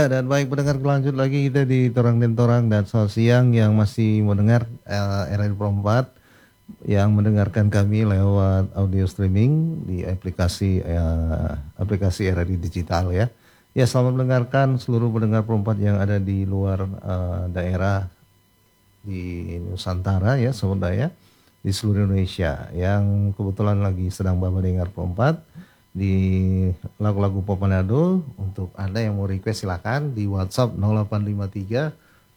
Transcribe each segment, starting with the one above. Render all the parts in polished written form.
Dan baik pendengar, lanjut lagi kita di Torang dan Torang, dan selamat siang yang masih mendengar RRI Pro 4, yang mendengarkan kami lewat audio streaming di aplikasi RRI Digital ya. Ya, selamat mendengarkan seluruh pendengar Pro 4 yang ada di luar daerah di Nusantara ya, sobat ya, di seluruh Indonesia yang kebetulan lagi sedang Bapak dengar Pro 4 di lagu-lagu pop Manado. Untuk Anda yang mau request silakan di WhatsApp 0853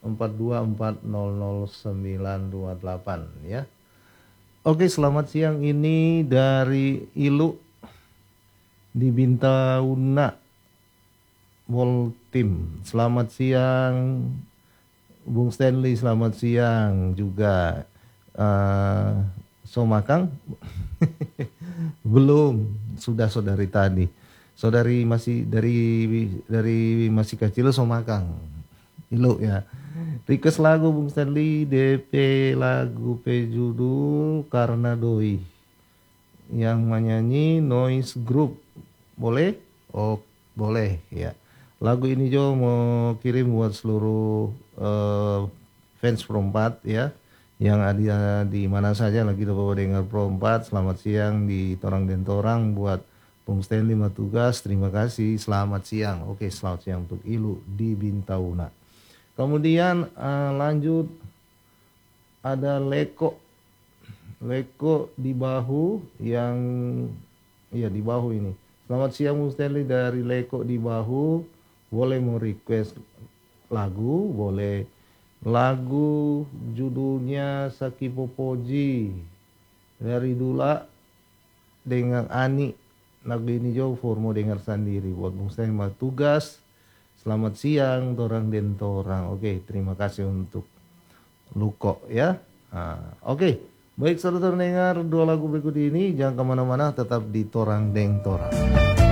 424000928 ya. Oke, selamat siang, ini dari Ilu di Bintauna Voltim. Selamat siang Bung Stanley, selamat siang juga. Somakang belum, sudah saudari tadi. Saudari masih dari masih kecil Somakang. Ilu ya. Request lagu Bung Stanley, DP lagu judul Karena Doi. Yang menyanyi Noise Group. Boleh? Oh, boleh ya. Lagu ini Jo mau kirim buat seluruh fans Pro 4 ya, yang ada di mana saja lagi dapat dengar Pro 4. Selamat siang di Torang dan Torang buat Bung Stanley Matugas, terima kasih, selamat siang. Oke, selamat siang untuk Ilu di Bintauna. Kemudian lanjut ada Leko di bahu, yang iya di bahu ini. Selamat siang Bung Stanley dari Leko di bahu. Boleh mau request lagu, boleh. Lagu judulnya Saki Popoji dari Dula dengan Ani. Lagu ini jauh formo dengar sendiri buat Bung Stanley Tugas. Selamat siang Torang dan Torang. Oke, terima kasih untuk Luko ya. Oke, baik saudara dengar dua lagu berikut ini. Jangan kemana-mana, tetap di Torang dan Torang.